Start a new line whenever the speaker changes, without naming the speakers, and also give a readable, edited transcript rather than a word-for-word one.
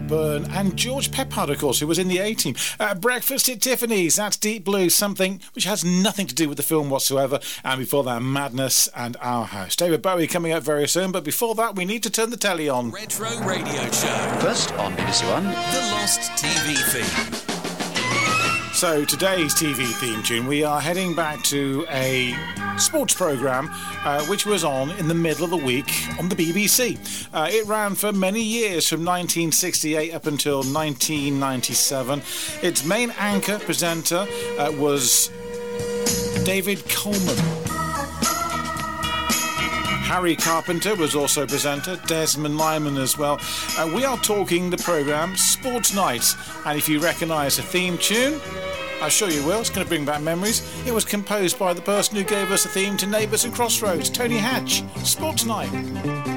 Hepburn, and George Peppard, of course, who was in the A-Team. Breakfast at Tiffany's, that's Deep Blue, something which has nothing to do with the film whatsoever. And before that, Madness and Our House. David Bowie coming up very soon, but before that, we need to turn the telly on.
Retro Radio Show.
First on BBC One,
The Lost TV Theme.
So today's TV theme tune, we are heading back to a sports programme which was on in the middle of the week on the BBC. It ran for many years, from 1968 up until 1997. Its main anchor presenter was David Coleman. Harry Carpenter was also presenter, Desmond Lyman as well. We are talking the programme Sports Night, and if you recognise the theme tune, I'm sure you will, it's going to bring back memories. It was composed by the person who gave us the theme to Neighbours and Crossroads, Tony Hatch. Sports Night.